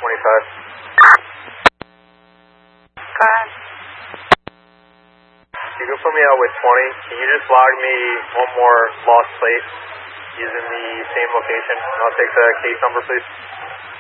Go ahead. You can put me out with 20. Can you just log me one more lost plate using the same location? I'll take the case number, please.